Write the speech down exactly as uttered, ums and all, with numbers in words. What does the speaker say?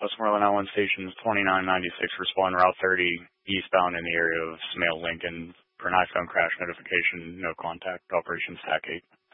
Westmoreland Island Stations twenty-nine ninety-six, respond Route thirty eastbound in the area of Smale Lincoln for an iPhone crash notification, no contact, Operation Stack eight.